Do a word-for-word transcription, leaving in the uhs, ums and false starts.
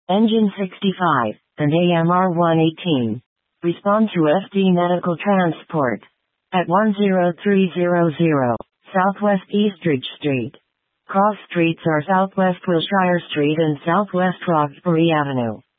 Engine sixty-five, and A M R one eighteen. Respond to F D Medical Transport at one zero three zero zero, Southwest Eastridge Street. Cross streets are Southwest Wilshire Street and Southwest Roxbury Avenue.